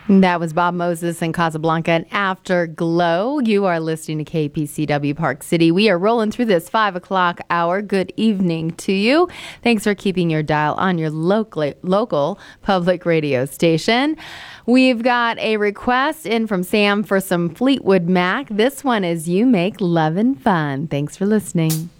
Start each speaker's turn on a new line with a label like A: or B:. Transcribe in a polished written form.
A: That was Bob Moses and Casablanca and Afterglow. You are listening to KPCW Park City. We are rolling through this 5 o'clock hour. Good evening to you. Thanks for keeping your dial on your local public radio station. We've got a request in from Sam for some Fleetwood Mac. This one is You Make Lovin' Fun. Thanks for listening.